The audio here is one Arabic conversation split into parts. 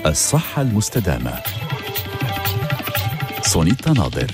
الصحة المستدامة. سونيتا ناظر.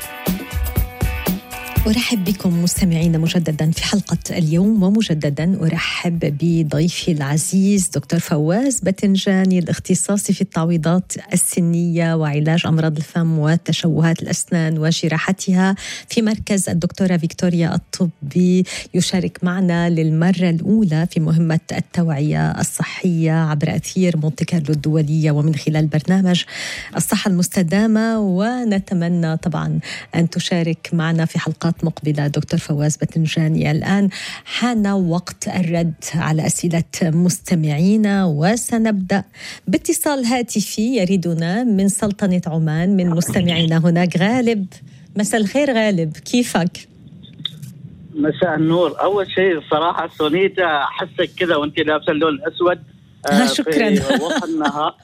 أرحب بكم مستمعين مجددا في حلقة اليوم، ومجددا أرحب بضيفي العزيز دكتور فواز بتنجاني، الاختصاصي في التعويضات السنية وعلاج أمراض الفم وتشوهات الأسنان وجراحتها في مركز الدكتورة فيكتوريا الطبي. يشارك معنا للمرة الأولى في مهمة التوعية الصحية عبر أثير مونتي كارلو الدولية ومن خلال برنامج الصحة المستدامة، ونتمنى طبعا أن تشارك معنا في حلقات مقبلة. دكتور فواز بتنجاني، الآن حان وقت الرد على أسئلة مستمعينا، وسنبدأ باتصال هاتفي يريدنا من سلطنة عمان من مستمعينا هناك. غالب، مساء الخير غالب، كيفك؟ مساء النور. أول شيء صراحة سونيتا أحسك كذا وأنت لابسة اللون الأسود. شكرا. في وسط النهار.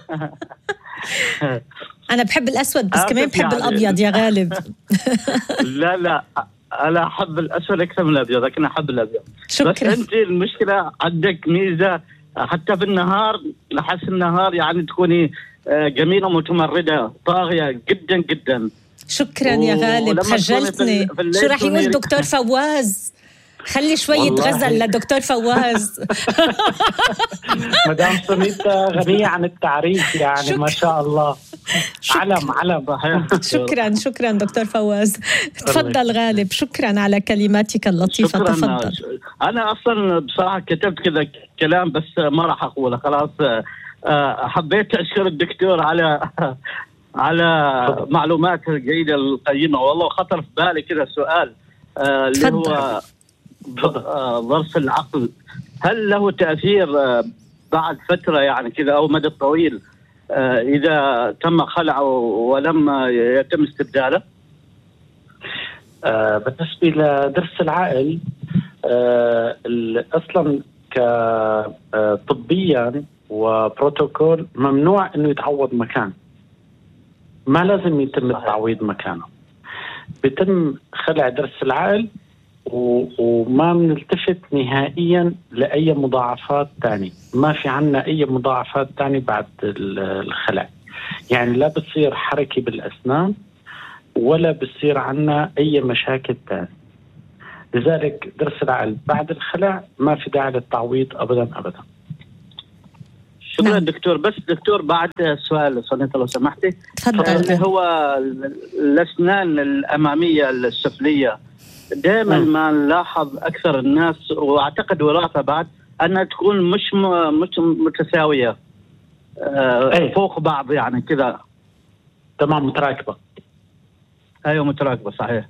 أنا بحب الأسود بس كمان بحب الأبيض يا غالب. لا أنا أحب الأسود أكثر من الأبيض، لكن أحب الأبيض. شكرا. بس أنت المشكلة عندك ميزة حتى بالنهار، لحس النهار يعني تكوني جميلة متمردة طاغية جدا جدا. شكرا يا غالب، خجلتني. شو راح يقول دكتور فواز؟ خلي شوية غزل لدكتور فواز. مدام سونيتا غنية عن التعريف يعني. ما شاء الله. علم. شكرا دكتور فواز. تفضل غالب. شكرا على كلماتك اللطيفة. تفضل. أنا أصلا بصراحة كتبت كذا كلام بس ما راح أقوله خلاص. حبيت أشكر الدكتور على معلومات الجيدة القيمة. والله خطر في بالي كذا سؤال اللي هو ضرس العقل، هل له تأثير بعد فترة يعني كذا أو مدى طويل إذا تم خلعه ولم يتم استبداله؟ بالنسبة لضرس العقل أصلا طبيا وبروتوكول ممنوع إنه يتعوض مكان، ما لازم يتم التعويض مكانه. بيتم خلع ضرس العقل وما بنلتفت نهائيا لأي مضاعفات تانية. ما في عنا أي مضاعفات تانية بعد الخلع، يعني لا بتصير حركة بالأسنان ولا بتصير عنا أي مشاكل تانية. لذلك ضرس العقل بعد الخلع ما في داعي للتعويض أبدا. شكرا دكتور. بس دكتور بعد سؤال صنيت لو سمحتي. اللي هو الأسنان الأمامية السفلية دائما ما نلاحظ أكثر الناس، وأعتقد وراثة بعد، أنها تكون مش متساوية فوق بعض يعني كذا. تمام، متراكبة. أيوة متراكبة صحيح.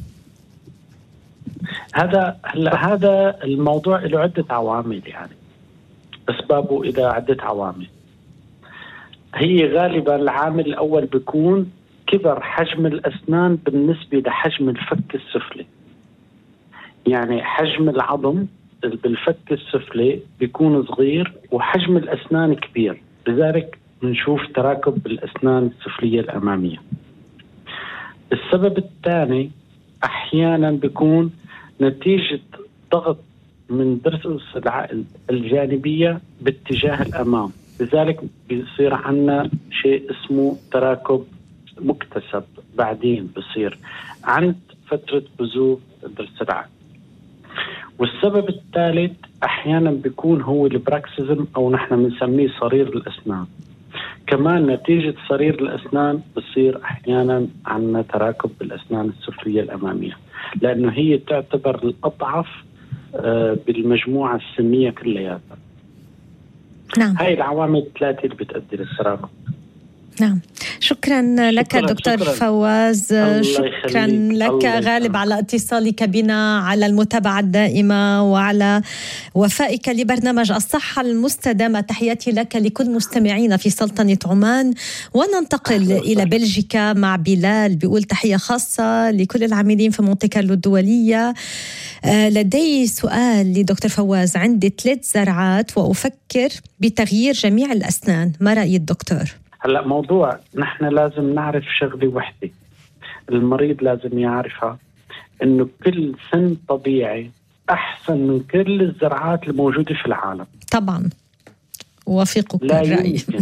هذا الموضوع له عدة عوامل، يعني أسبابه إذا عدة عوامل. هي غالبا العامل الأول بيكون كبر حجم الأسنان بالنسبة لحجم الفك السفلي. يعني حجم العظم بالفك السفلي بيكون صغير وحجم الأسنان كبير، لذلك بنشوف تراكب بالأسنان السفلية الأمامية. السبب الثاني أحيانا بيكون نتيجة ضغط من ضرس العقل الجانبية باتجاه الأمام، لذلك بيصير عنا شيء اسمه تراكب مكتسب بعدين بصير عند فترة بزوغ ضرس العقل. والسبب الثالث أحيانا بيكون هو البراكسيزم أو نحن بنسميه صرير الأسنان. كمان نتيجة صرير الأسنان بصير أحيانا عنا تراكب بالأسنان السفلية الأمامية، لأنه هي تعتبر الأضعف بالمجموعة السنية كلياتها. نعم. هاي العوامل الثلاثة اللي بتؤدي للتراكب. نعم، شكرا لك دكتور فواز. شكرا لك غالب على اتصالك بنا، على المتابعة الدائمة وعلى وفائك لبرنامج الصحة المستدامة. تحياتي لك لكل مستمعينا في سلطنة عمان. وننتقل إلى بلجيكا مع بلال، بيقول تحية خاصة لكل العاملين في مونتي كارلو الدولية. لدي سؤال لدكتور فواز. عندي 3 زرعات وأفكر بتغيير جميع الأسنان، ما رأي الدكتور؟ هلأ موضوع نحن لازم نعرف شغلة وحدة، المريض لازم يعرفها، إنه كل سن طبيعي أحسن من كل الزرعات الموجودة في العالم. طبعا وافقك لا الرأي. يمكن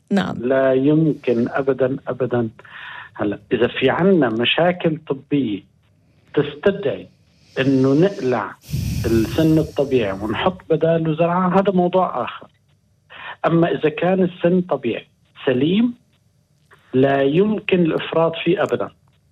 نعم. لا يمكن أبدا. هلا إذا في عنا مشاكل طبية تستدعي إنه نقلع السن الطبيعي ونحط بداله زرعة، هذا موضوع آخر. أما إذا كان السن طبيعي سليم لا يمكن الإفراط فيه أبدا.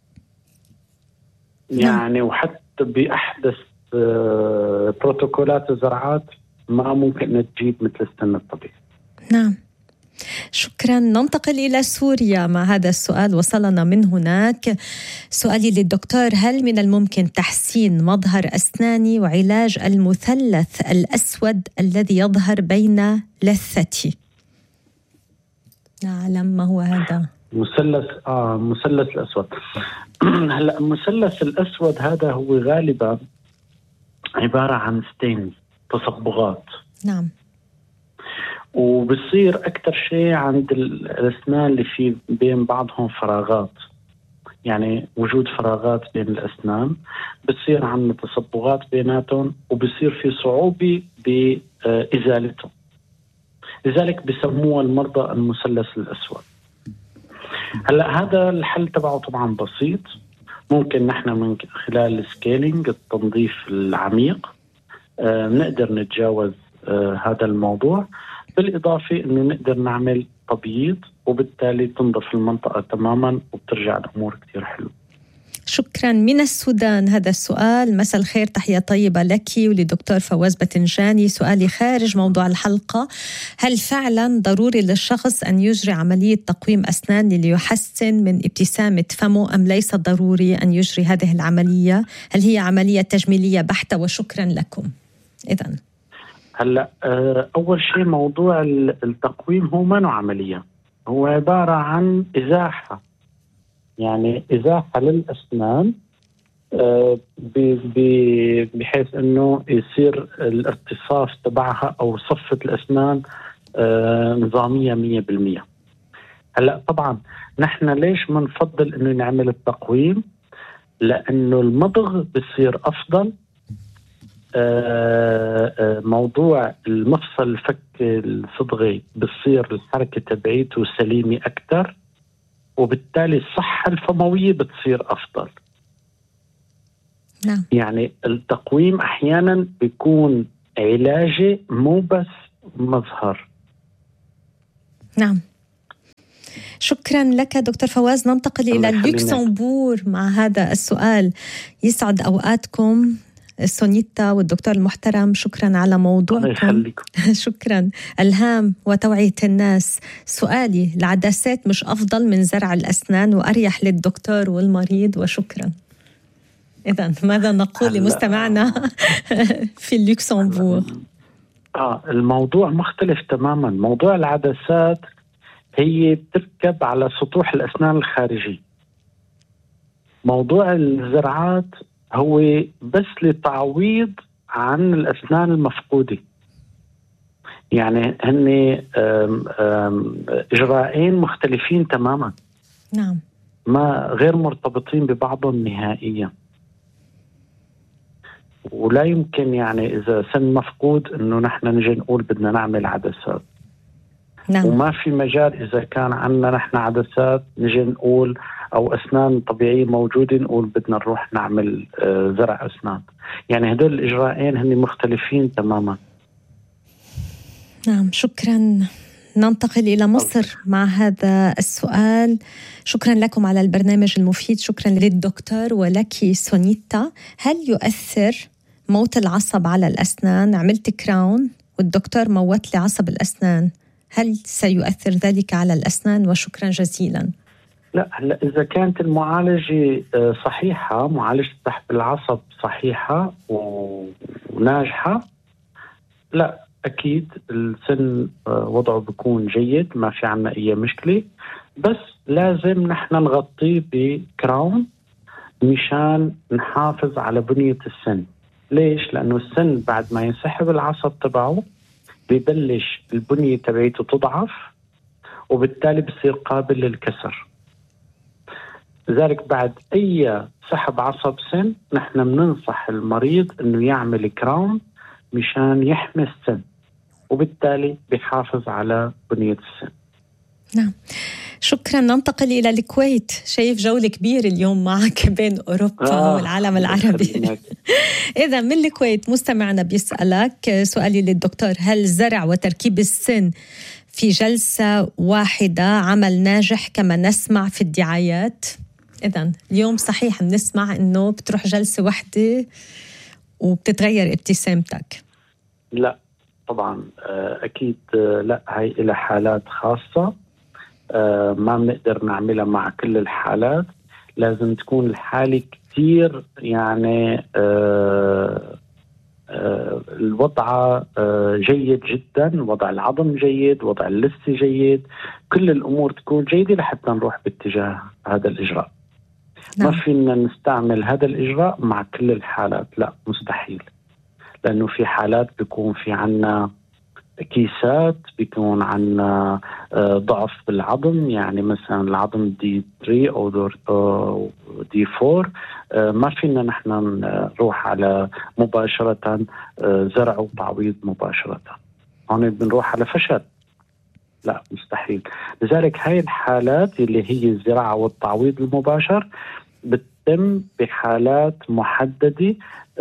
يعني وحتى بأحدث بروتوكولات الزراعات ما ممكن تجيب مثل السن الطبيعي. نعم. شكرا. ننتقل إلى سوريا مع هذا السؤال وصلنا من هناك. سؤالي للدكتور: هل من الممكن تحسين مظهر أسناني وعلاج المثلث الأسود الذي يظهر بين لثتي؟ نعلم ما هو هذا مثلث الأسود. هلا المثلث الأسود هذا هو غالبا عبارة عن ستينز، تصبغات. نعم. وبصير أكتر شيء عند الأسنان اللي في بين بعضهم فراغات، يعني وجود فراغات بين الأسنان، بصير عندنا تصبغات بيناتهم وبصير في صعوبة بإزالتهم، لذلك بسموه المرضى المثلث الأسود. هلا هذا الحل تبعه طبعا بسيط، ممكن نحن من خلال السكيلينج، التنظيف العميق، نقدر نتجاوز هذا الموضوع، بالإضافة أنه نقدر نعمل تبييض وبالتالي تنظف المنطقة تماما وبترجع الأمور كتير حلوة. شكرا. من السودان هذا السؤال: مساء الخير، تحية طيبة لك ولدكتور فواز بتنجاني. سؤالي خارج موضوع الحلقة: هل فعلا ضروري للشخص أن يجري عملية تقويم أسنان ليحسن من ابتسامة فمه، أم ليس ضروري أن يجري هذه العملية؟ هل هي عملية تجميلية بحتة؟ وشكرا لكم. إذن هلا أول شيء موضوع التقويم هو ما عملية، هو عبارة عن إزاحة، يعني إزاحة للأسنان بحيث أنه يصير الارتصاف تبعها أو صفة الأسنان نظامية 100%. هلأ طبعا نحن ليش منفضل أنه نعمل التقويم؟ لأنه المضغ بصير أفضل، موضوع المفصل الفك الصدغي بصير الحركة تبعيته سليمة أكتر، وبالتالي الصحة الفموية بتصير أفضل. نعم. يعني التقويم أحيانا بيكون علاجي مو بس مظهر. نعم. شكرا لك دكتور فواز. ننتقل إلى اللوكسمبور مع هذا السؤال. يسعد أوقاتكم سونيتا والدكتور المحترم، شكرا على موضوعكم. شكرا. الهام وتوعية الناس. سؤالي: العدسات مش أفضل من زرع الأسنان وأريح للدكتور والمريض؟ وشكرا. إذن ماذا نقول لمستمعنا في اللوكسمبور؟ الموضوع مختلف تماما. موضوع العدسات هي بتركب على سطوح الأسنان الخارجية. موضوع الزرعات هو بس لتعويض عن الأسنان المفقودة، يعني هن إجراءين مختلفين تماما. نعم. ما غير مرتبطين ببعضهم نهائيا، ولا يمكن يعني إذا سن مفقود إنه نحن نجي نقول بدنا نعمل عدسات. نعم. وما في مجال إذا كان عندنا نحن عدسات نجي نقول أو أسنان طبيعية موجودة نقول بدنا نروح نعمل زرع أسنان. يعني هدول الإجراءين هن مختلفين تماما. نعم. شكرا. ننتقل إلى مصر مع هذا السؤال. شكرا لكم على البرنامج المفيد. شكرا للدكتور ولك سونيتا. هل يؤثر موت العصب على الأسنان؟ عملت كراون والدكتور موت لي عصب الأسنان، هل سيؤثر ذلك على الأسنان؟ وشكرا جزيلا. لا، هلا إذا كانت المعالجة صحيحة، معالجة سحب العصب صحيحة وناجحة، لا أكيد السن وضعه بيكون جيد، ما في عنا أي مشكلة، بس لازم نحن نغطيه بكراون مشان نحافظ على بنية السن. ليش؟ لأنه السن بعد ما ينسحب العصب تبعه بيبلش البنية تبعيته تضعف، وبالتالي بصير قابل للكسر. لذلك بعد أي سحب عصب سن نحن بننصح المريض أنه يعمل كراون مشان يحمي السن، وبالتالي بيحافظ على بنية السن. نعم، شكرا. ننتقل إلى الكويت. شايف جولة كبيرة اليوم معك بين أوروبا والعالم العربي. إذا من الكويت مستمعنا بيسألك سؤالي للدكتور: هل زرع وتركيب السن في جلسة واحدة عمل ناجح كما نسمع في الدعايات؟ إذن اليوم صحيح بنسمع إنه بتروح جلسة واحدة وبتتغير ابتسامتك. لا طبعا، أكيد لا. هاي إلى حالات خاصة، ما بنقدر نعملها مع كل الحالات. لازم تكون الحالة كتير يعني الوضع جيد جدا، وضع العظم جيد، وضع اللثة جيد، كل الأمور تكون جيدة لحتى نروح باتجاه هذا الإجراء. ما فينا نستعمل هذا الإجراء مع كل الحالات، لا مستحيل. لأنه في حالات بيكون في عنا كيسات، بيكون عنا ضعف بالعظم، يعني مثلا العظم D3 أو D4، ما فينا نحن نروح على مباشرة زرع وتعويض مباشرة، هون بنروح على فشل، لا مستحيل. لذلك هاي الحالات اللي هي الزراعة والتعويض المباشر بتتم بحالات محددة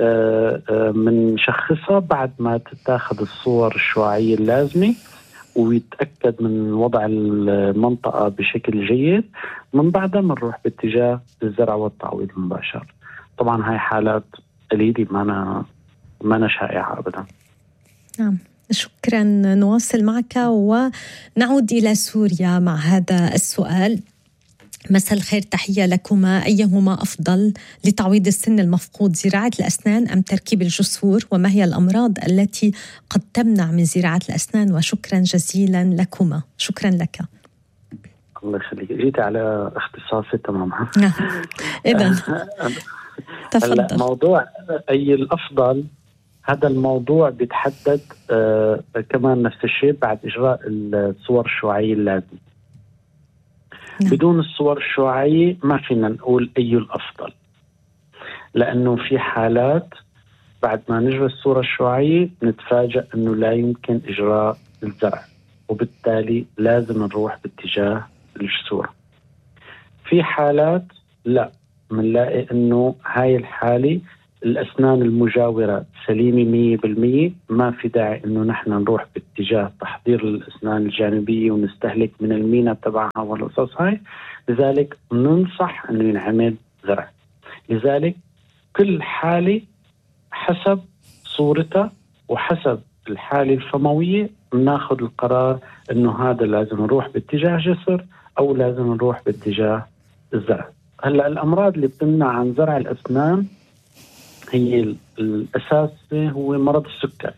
من شخصها بعد ما تتاخذ الصور الشعاعية اللازمة ويتأكد من وضع المنطقة بشكل جيد. من بعدها بنروح باتجاه الزرع والتعويض المباشر. طبعا هاي حالات قليلة، ما شائعة أبدا. نعم، شكرا. نواصل معك ونعود إلى سوريا مع هذا السؤال. مساء الخير، تحية لكما. أيهما أفضل لتعويض السن المفقود، زراعة الأسنان أم تركيب الجسور؟ وما هي الأمراض التي قد تمنع من زراعة الأسنان؟ وشكرا جزيلا لكما. شكرا لك. الله يخليك، جيت على اختصاصي تماما. إذن تفضل. موضوع أي الأفضل، هذا الموضوع بيتحدد كمان نفس الشيء بعد إجراء الصور الشعاعية اللازمة. بدون الصور الشعاعية ما فينا نقول أي الأفضل، لأنه في حالات بعد ما نجري الصورة الشعاعية نتفاجأ أنه لا يمكن إجراء الزرع، وبالتالي لازم نروح باتجاه الجسور. في حالات لا، منلاقي أنه هاي الحالة الأسنان المجاورة سليمة 100%، ما في داعي أنه نحن نروح باتجاه تحضير الأسنان الجانبية ونستهلك من المينا تبعها والقصص هاي. لذلك ننصح أنه ينعمل زرع. لذلك كل حالة حسب صورتها وحسب الحالة الفموية ناخذ القرار أنه هذا لازم نروح باتجاه جسر أو لازم نروح باتجاه الزرع. هلأ الأمراض اللي بتمنع عن زرع الأسنان هي الأساس هو مرض السكر.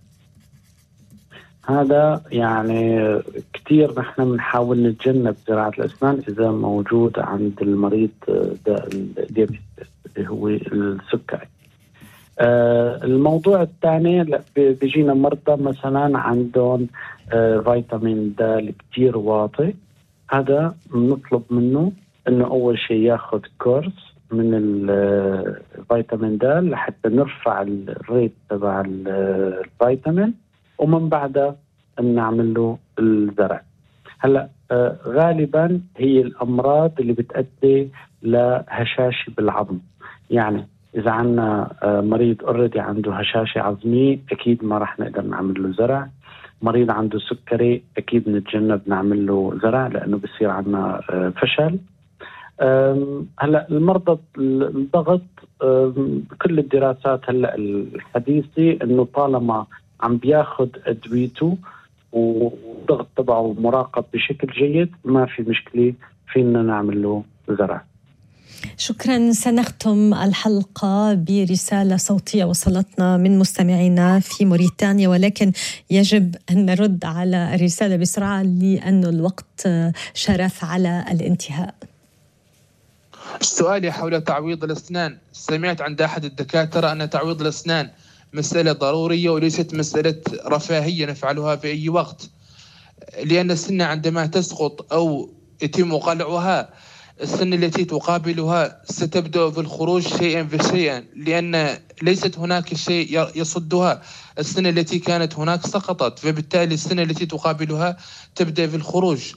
هذا يعني كتير نحن بنحاول نتجنب زراعة الأسنان إذا موجود عند المريض الديابيت اللي هو السكري. الموضوع الثاني بيجينا مرضى مثلا عندهم فيتامين د كتير واطي. هذا نطلب منه انه اول شيء ياخذ كورس من الفيتامين د لحتى نرفع الريت تبع الفيتامين، ومن بعدها نعمل له الزرع. هلا غالبا هي الامراض اللي بتؤدي لهشاشه بالعظم، يعني اذا عندنا مريض اوريدي عنده هشاشه عظميه اكيد ما راح نقدر نعمل له زرع. مريض عنده سكري اكيد نتجنب نعمل له زرع لانه بصير عندنا فشل. هلا المرضى الضغط، كل الدراسات هلا الحديثه انه طالما عم بياخذ ادويته والضغط تبعه مراقب بشكل جيد ما في مشكله فينا نعمل له زرع. شكرا. سنختم الحلقة برسالة صوتية وصلتنا من مستمعينا في موريتانيا، ولكن يجب أن نرد على الرسالة بسرعة لأن الوقت شرف على الانتهاء. سؤالي حول تعويض الأسنان. سمعت عند أحد الدكاترة أن تعويض الأسنان مسألة ضرورية وليست مسألة رفاهية نفعلها في أي وقت، لأن السنة عندما تسقط أو يتم قلعها السنة التي تقابلها ستبدأ بالخروج شيئا فشيئا، لأن ليست هناك شيء يصدها. السنة التي كانت هناك سقطت، فبالتالي السنة التي تقابلها تبدأ بالخروج.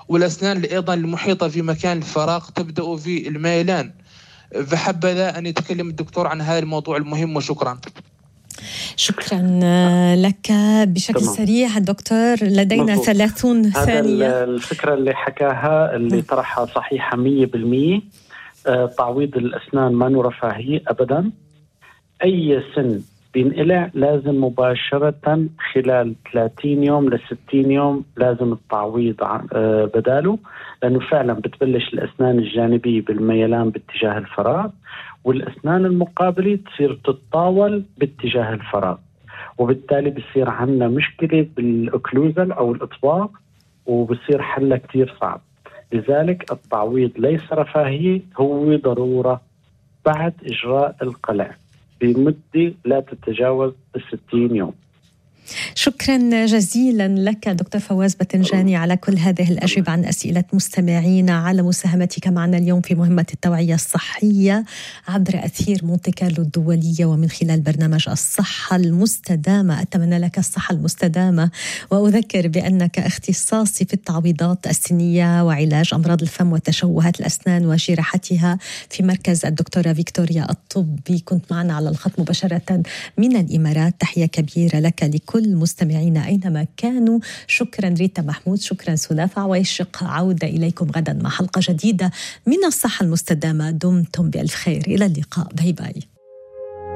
والأسنان أيضا المحيطة في مكان الفراغ تبدأ في الميلان. فحبذا أن يتكلم الدكتور عن هذا الموضوع المهم، وشكرا. شكرا لك. بشكل سريع دكتور، لدينا 30 ثانية. هذا الفكرة اللي حكاها اللي طرحها صحيحة 100%. تعويض الأسنان ما رفاهية أبدا. أي سن بينقلع لازم مباشرة خلال 30 يوم ل 60 يوم لازم التعويض بداله، لأنه فعلا بتبلش الأسنان الجانبية بالميلان باتجاه الفراغ، والأسنان المقابلة تصير تتطاول باتجاه الفراغ، وبالتالي بصير عندنا مشكلة بالأكلوزل أو الإطباق، وبصير حلها كتير صعب. لذلك التعويض ليس رفاهية، هو ضرورة بعد إجراء القلع بمدة لا تتجاوز 60 يوم. شكرا جزيلا لك دكتور فواز باتنجاني على كل هذه الأجوبة عن أسئلة مستمعينا، على مساهمتك معنا اليوم في مهمة التوعية الصحية عبر أثير مونتي كارلو الدولية ومن خلال برنامج الصحة المستدامة. أتمنى لك الصحة المستدامة، وأذكر بأنك اختصاصي في التعويضات السنية وعلاج أمراض الفم وتشوهات الأسنان وجراحتها في مركز الدكتورة فيكتوريا الطبي. كنت معنا على الخط مباشرة من الإمارات. تحية كبيرة لك لكل مستمعينا أينما كانوا. شكرا ريتا محمود، شكرا سلافة ويشق. عودة إليكم غدا مع حلقة جديدة من الصحة المستدامة. دمتم بألف خير، إلى اللقاء، باي باي.